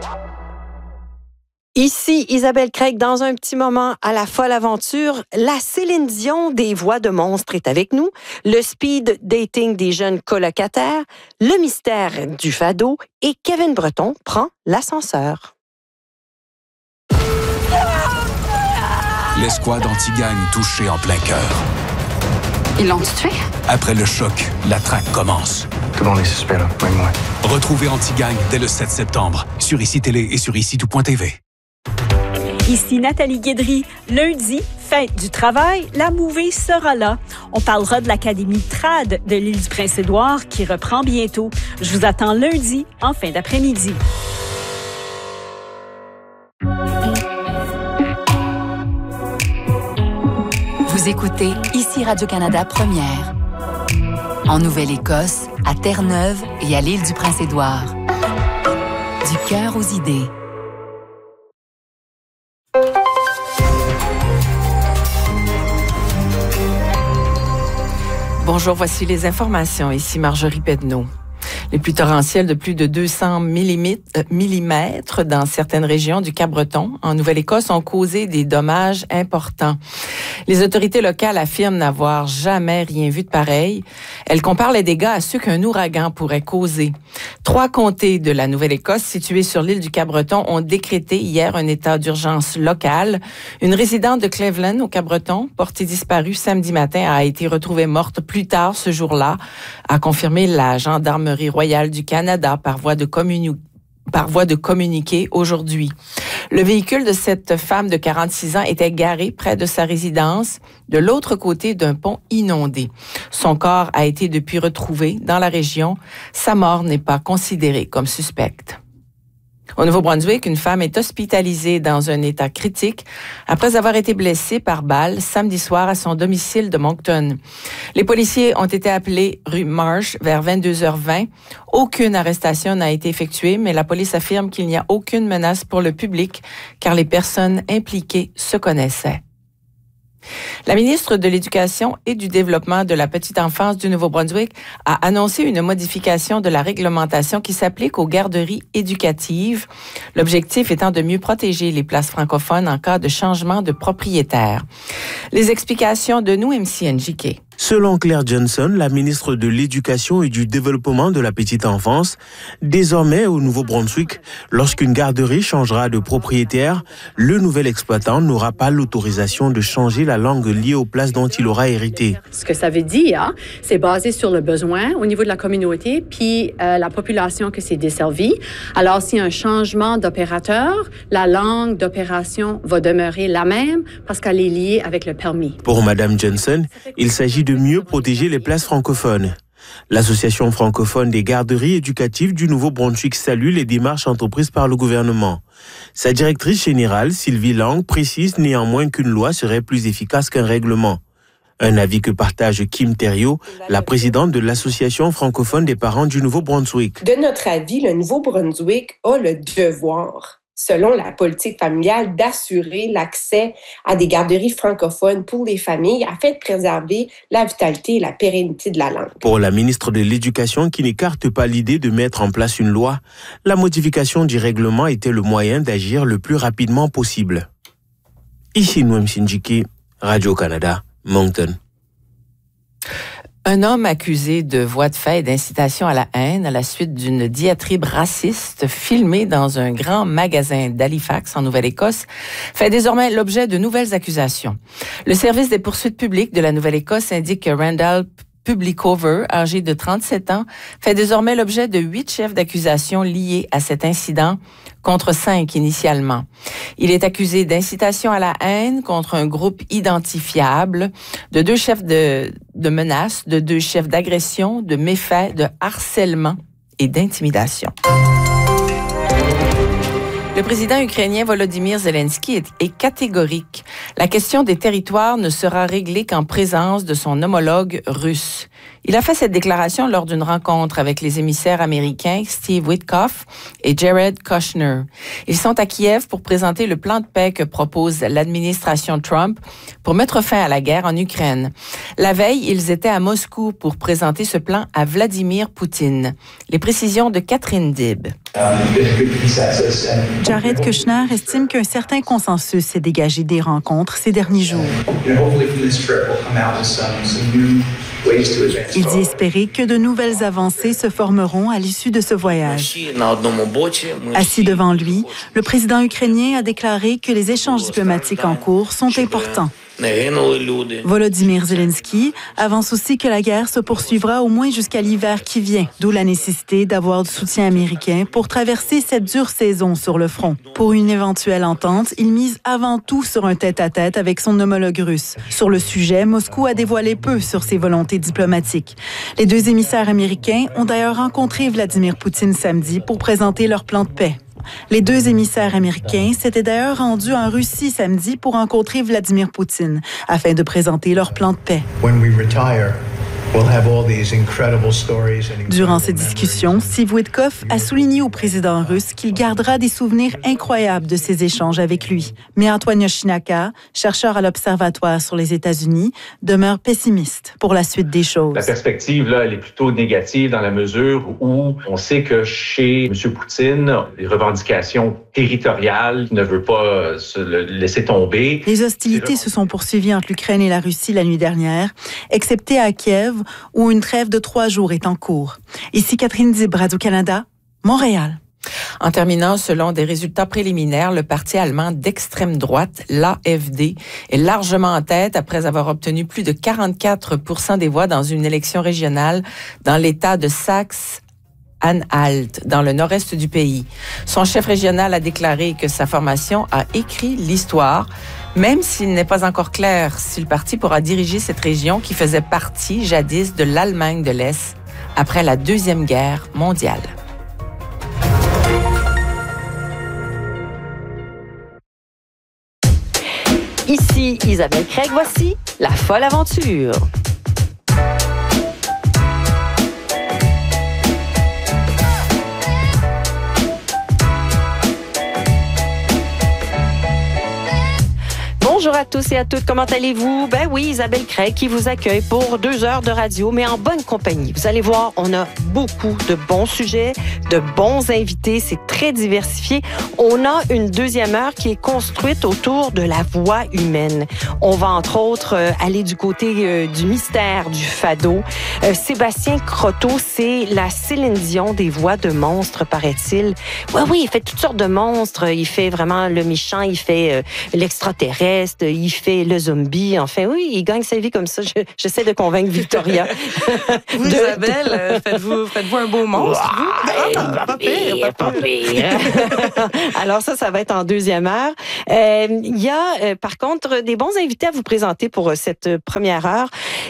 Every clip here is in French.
Ici Isabelle Craig dans un petit moment à la folle aventure. La Céline Dion des voix de monstres est avec nous. Le speed dating des jeunes colocataires, le mystère du fado et Kevin Breton prend l'ascenseur. L'escouade anti-gang touchée en plein cœur. Ils l'ont tué? Après le choc, la traque commence. Tout le monde est suspect, là, même moi. Retrouvez Anti-Gang dès le 7 septembre sur ICI Télé et sur ICI-Tout.tv. Ici Nathalie Guédry. Lundi, fête du travail, la mouvée sera là. On parlera de l'Académie Trad de l'île du Prince-Édouard qui reprend bientôt. Je vous attends lundi en fin d'après-midi. Vous écoutez ici Radio-Canada Première. En Nouvelle-Écosse, à Terre-Neuve et à l'île du Prince-Édouard. Du cœur aux idées. Bonjour, voici les informations. Ici Marjorie Pedneau. Les pluies torrentielles de plus de 200 millimètres dans certaines régions du Cap-Breton, en Nouvelle-Écosse, ont causé des dommages importants. Les autorités locales affirment n'avoir jamais rien vu de pareil. Elles comparent les dégâts à ceux qu'un ouragan pourrait causer. 3 comtés de la Nouvelle-Écosse, situés sur l'île du Cap-Breton, ont décrété hier un état d'urgence local. Une résidente de Cleveland, au Cap-Breton, portée disparue samedi matin, a été retrouvée morte plus tard ce jour-là, a confirmé la Gendarmerie royale du Canada par voie de communiqué aujourd'hui. Le véhicule de cette femme de 46 ans était garé près de sa résidence, de l'autre côté d'un pont inondé. Son corps a été depuis retrouvé dans la région. Sa mort n'est pas considérée comme suspecte. Au Nouveau-Brunswick, une femme est hospitalisée dans un état critique après avoir été blessée par balle samedi soir à son domicile de Moncton. Les policiers ont été appelés rue Marsh vers 22h20. Aucune arrestation n'a été effectuée, mais la police affirme qu'il n'y a aucune menace pour le public car les personnes impliquées se connaissaient. La ministre de l'Éducation et du Développement de la petite enfance du Nouveau-Brunswick a annoncé une modification de la réglementation qui s'applique aux garderies éducatives, l'objectif étant de mieux protéger les places francophones en cas de changement de propriétaire. Les explications de Nouimsi Njike. Selon Claire Johnson, la ministre de l'Éducation et du Développement de la petite enfance, désormais au Nouveau-Brunswick, lorsqu'une garderie changera de propriétaire, le nouvel exploitant n'aura pas l'autorisation de changer la langue liée aux places dont il aura hérité. Ce que ça veut dire, c'est basé sur le besoin au niveau de la communauté puis la population que c'est desservi. Alors, s'il y a un changement d'opérateur, la langue d'opération va demeurer la même parce qu'elle est liée avec le permis. Pour Mme Johnson, il s'agit de mieux protéger les places francophones. L'Association francophone des garderies éducatives du Nouveau-Brunswick salue les démarches entreprises par le gouvernement. Sa directrice générale, Sylvie Lang, précise néanmoins qu'une loi serait plus efficace qu'un règlement. Un avis que partage Kim Thériault, la présidente de l'Association francophone des parents du Nouveau-Brunswick. De notre avis, le Nouveau-Brunswick a le devoir, selon la politique familiale, d'assurer l'accès à des garderies francophones pour les familles afin de préserver la vitalité et la pérennité de la langue. Pour la ministre de l'Éducation, qui n'écarte pas l'idée de mettre en place une loi, la modification du règlement était le moyen d'agir le plus rapidement possible. Ici Nouimsi Njike, Radio-Canada, Moncton. Un homme accusé de voies de fait et d'incitation à la haine à la suite d'une diatribe raciste filmée dans un grand magasin d'Halifax, en Nouvelle-Écosse, fait désormais l'objet de nouvelles accusations. Le service des poursuites publiques de la Nouvelle-Écosse indique que Randall Publicover, âgé de 37 ans, fait désormais l'objet de 8 chefs d'accusation liés à cet incident, contre 5 initialement. Il est accusé d'incitation à la haine contre un groupe identifiable, de 2 chefs de menaces, de 2 chefs d'agression, de méfaits, de harcèlement et d'intimidation. Le président ukrainien Volodymyr Zelensky est catégorique. La question des territoires ne sera réglée qu'en présence de son homologue russe. Il a fait cette déclaration lors d'une rencontre avec les émissaires américains Steve Witkoff et Jared Kushner. Ils sont à Kiev pour présenter le plan de paix que propose l'administration Trump pour mettre fin à la guerre en Ukraine. La veille, ils étaient à Moscou pour présenter ce plan à Vladimir Poutine. Les précisions de Catherine Dibb. Jared Kushner estime qu'un certain consensus s'est dégagé des rencontres ces derniers jours. Il dit espérer que de nouvelles avancées se formeront à l'issue de ce voyage. Assis devant lui, le président ukrainien a déclaré que les échanges diplomatiques en cours sont importants. Volodymyr Zelensky avance aussi que la guerre se poursuivra au moins jusqu'à l'hiver qui vient, d'où la nécessité d'avoir du soutien américain pour traverser cette dure saison sur le front. Pour une éventuelle entente, il mise avant tout sur un tête-à-tête avec son homologue russe. Sur le sujet, Moscou a dévoilé peu sur ses volontés diplomatiques. Les deux émissaires américains ont d'ailleurs rencontré Vladimir Poutine samedi pour présenter leur plan de paix. Les deux émissaires américains s'étaient d'ailleurs rendus en Russie samedi pour rencontrer Vladimir Poutine afin de présenter leur plan de paix. Durant ces discussions, Steve Witkoff a souligné au président russe qu'il gardera des souvenirs incroyables de ces échanges avec lui. Mais Antoine Yoshinaka, chercheur à l'Observatoire sur les États-Unis, demeure pessimiste pour la suite des choses. La perspective, là, elle est plutôt négative dans la mesure où on sait que chez M. Poutine, les revendications territoriales ne veut pas se laisser tomber. Les hostilités se sont poursuivies entre l'Ukraine et la Russie la nuit dernière, excepté à Kiev, où une trêve de 3 jours est en cours. Ici Catherine Dibb, Radio-Canada, Montréal. En terminant, selon des résultats préliminaires, le parti allemand d'extrême droite, l'AfD, est largement en tête après avoir obtenu plus de 44% des voix dans une élection régionale dans l'État de Saxe-Anhalt, dans le nord-est du pays. Son chef régional a déclaré que sa formation a écrit l'histoire, même s'il n'est pas encore clair si le parti pourra diriger cette région qui faisait partie jadis de l'Allemagne de l'Est après la Deuxième Guerre mondiale. Ici Isabelle Craig, voici La Folle Aventure. Bonjour à tous et à toutes, comment allez-vous? Ben oui, Isabelle Craig qui vous accueille pour 2 heures de radio, mais en bonne compagnie. Vous allez voir, on a beaucoup de bons sujets, de bons invités, c'est très diversifié. On a une deuxième heure qui est construite autour de la voix humaine. On va entre autres aller du côté du mystère du fado. Sébastien Croteau, c'est la Céline Dion des voix de monstres, paraît-il. Oui, il fait toutes sortes de monstres. Il fait vraiment le méchant, il fait l'extraterrestre, il fait le zombie. Enfin, oui, il gagne sa vie comme ça. J'essaie de convaincre Victoria. Vous, Isabelle, faites-vous un beau monstre, vous? Pas pire. Alors ça va être en deuxième heure. Il y a, par contre, des bons invités à vous présenter pour cette première heure.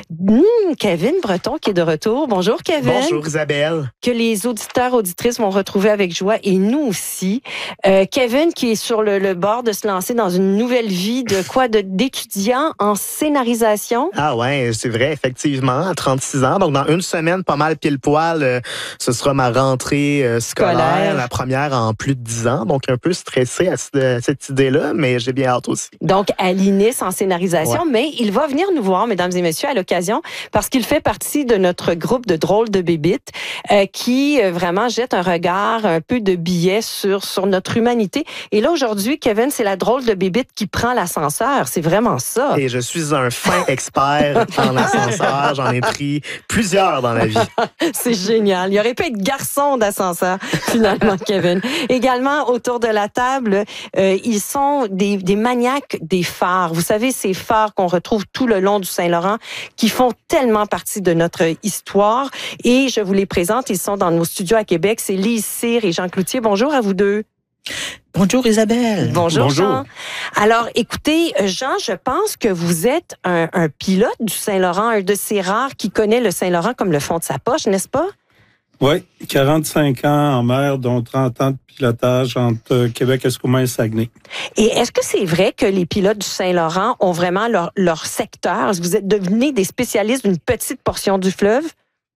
Kevin Breton qui est de retour. Bonjour, Kevin. Bonjour, Isabelle. Que les auditeurs, auditrices vont retrouver avec joie et nous aussi. Kevin qui est sur le bord de se lancer dans une nouvelle vie d'étudiant en scénarisation. Ah ouais, c'est vrai, effectivement, à 36 ans. Donc, dans une semaine, pas mal pile poil, ce sera ma rentrée scolaire, la première en plus de 10 ans. Donc, un peu stressé à cette idée-là, mais j'ai bien hâte aussi. Donc, à l'INIS en scénarisation, mais il va venir nous voir, mesdames et messieurs, à l'occasion, parce qu'il fait partie de notre groupe de drôles de bébites qui vraiment jette un regard, un peu de biais sur notre humanité. Et là, aujourd'hui, Kevin, c'est la drôle de bébite qui prend l'ascenseur. C'est vraiment ça. Et je suis un fin expert en ascenseur. J'en ai pris plusieurs dans la vie. C'est génial. Il aurait pu être garçon d'ascenseur, finalement, Kevin. Également, autour de la table, ils sont des maniaques des phares. Vous savez, ces phares qu'on retrouve tout le long du Saint-Laurent, qui font tellement partie de notre histoire. Et je vous les présente. Ils sont dans nos studios à Québec. C'est Lise Cyr et Jean Cloutier. Bonjour à vous deux. Bonjour Isabelle. Bonjour Jean. Alors, écoutez, Jean, je pense que vous êtes un pilote du Saint-Laurent, un de ces rares qui connaît le Saint-Laurent comme le fond de sa poche, n'est-ce pas? Oui, 45 ans en mer, dont 30 ans de pilotage entre Québec, Escoumins et Saguenay. Et est-ce que c'est vrai que les pilotes du Saint-Laurent ont vraiment leur secteur? Est-ce que vous êtes devenus des spécialistes d'une petite portion du fleuve?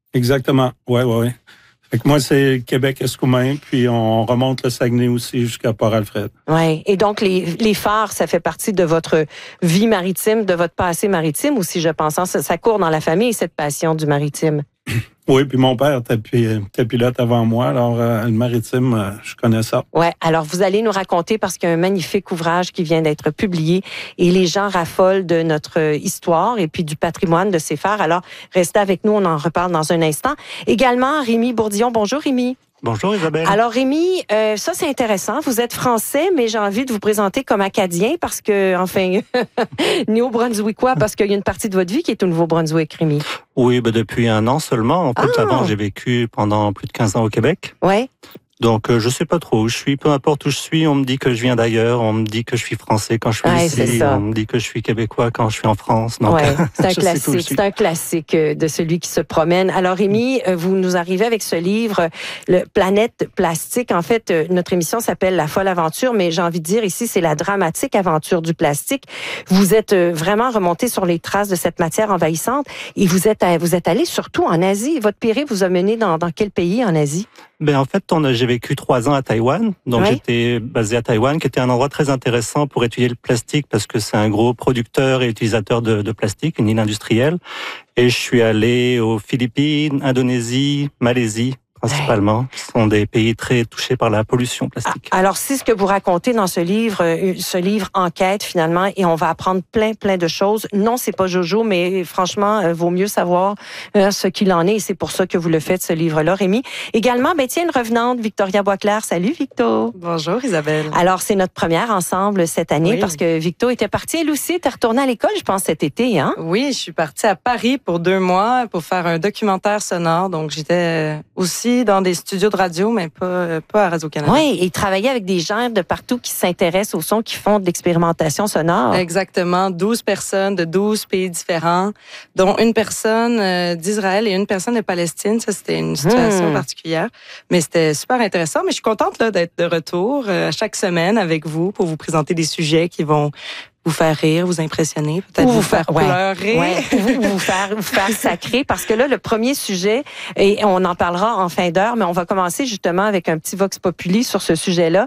Exactement. Ouais. Fait que moi, c'est Québec-Escoumins, puis on remonte le Saguenay aussi jusqu'à Port-Alfred. Oui. Et donc, les phares, ça fait partie de votre vie maritime, de votre passé maritime aussi, je pense. Ça court dans la famille, cette passion du maritime. Oui, puis mon père était pilote avant moi, alors le maritime, je connais ça. Oui, alors vous allez nous raconter, parce qu'il y a un magnifique ouvrage qui vient d'être publié et les gens raffolent de notre histoire et puis du patrimoine de ces phares. Alors, restez avec nous, on en reparle dans un instant. Également, Rémi Bourdillon. Bonjour, Rémi. Bonjour Isabelle. Alors Rémi, ça c'est intéressant. Vous êtes français, mais j'ai envie de vous présenter comme acadien parce que, enfin, néo-brunswickois, parce qu'il y a une partie de votre vie qui est au Nouveau-Brunswick, Rémi. Oui, depuis 1 an seulement. En fait, avant, j'ai vécu pendant plus de 15 ans au Québec. Ouais. Donc, je sais pas trop où je suis. Peu importe où je suis, on me dit que je viens d'ailleurs. On me dit que je suis français quand je suis ici. On me dit que je suis québécois quand je suis en France. Donc, c'est un classique. C'est un classique de celui qui se promène. Alors, Rémi, vous nous arrivez avec ce livre, le Planète Plastique. En fait, notre émission s'appelle La folle aventure, mais j'ai envie de dire ici, c'est la dramatique aventure du plastique. Vous êtes vraiment remonté sur les traces de cette matière envahissante et vous êtes allé surtout en Asie. Votre périple vous a mené dans quel pays en Asie? En fait, j'ai vécu 3 ans à Taïwan. Donc, j'étais basé à Taïwan, qui était un endroit très intéressant pour étudier le plastique parce que c'est un gros producteur et utilisateur de plastique, une île industrielle. Et je suis allé aux Philippines, Indonésie, Malaisie, principalement, qui sont des pays très touchés par la pollution plastique. Alors, c'est ce que vous racontez dans ce livre enquête, finalement, et on va apprendre plein de choses. Non, c'est pas Jojo, mais franchement, vaut mieux savoir ce qu'il en est, et c'est pour ça que vous le faites, ce livre-là, Rémi. Également, tiens, une revenante, Victoria Boisclair. Salut, Victo. Bonjour, Isabelle. Alors, c'est notre première ensemble cette année, parce que Victo était partie, elle aussi, était retournée à l'école, je pense, cet été, hein? Oui, je suis partie à Paris pour 2 mois pour faire un documentaire sonore, donc j'étais aussi dans des studios de radio, mais pas à Radio-Canada. Oui, et travailler avec des gens de partout qui s'intéressent au son, qui font de l'expérimentation sonore. Exactement. 12 personnes de 12 pays différents, dont une personne d'Israël et une personne de Palestine. Ça, c'était une situation particulière. Mais c'était super intéressant. Mais je suis contente là, d'être de retour chaque semaine avec vous pour vous présenter des sujets qui vont vous faire rire, vous impressionner, peut-être vous faire pleurer. Vous faire sacrer, parce que là, le premier sujet, et on en parlera en fin d'heure, mais on va commencer justement avec un petit vox populi sur ce sujet-là.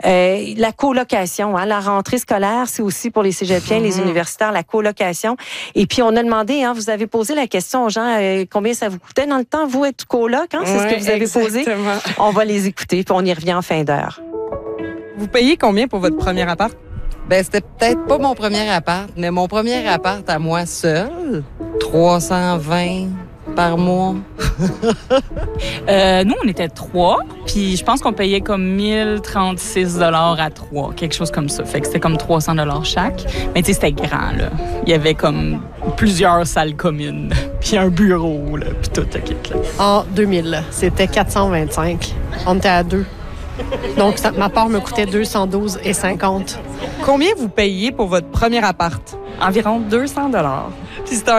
La colocation, la rentrée scolaire, c'est aussi pour les cégepiens, les universitaires, la colocation. Et puis, on a demandé, vous avez posé la question aux gens, combien ça vous coûtait dans le temps, vous, être coloc, c'est ce que vous avez posé. On va les écouter, puis on y revient en fin d'heure. Vous payez combien pour votre premier appart? C'était peut-être pas mon premier appart, mais mon premier appart à moi seul, 320 par mois. Nous, on était 3, puis je pense qu'on payait comme 1036 $ à 3, quelque chose comme ça. Fait que c'était comme 300 $ chaque. Mais tu sais, c'était grand, là. Il y avait comme plusieurs salles communes, puis un bureau, là, puis tout le kit, là. En 2000, c'était 425. On était à 2. Donc, ma part me coûtait 212,50 $. Combien vous payez pour votre premier appart? Environ 200 $. Puis c'était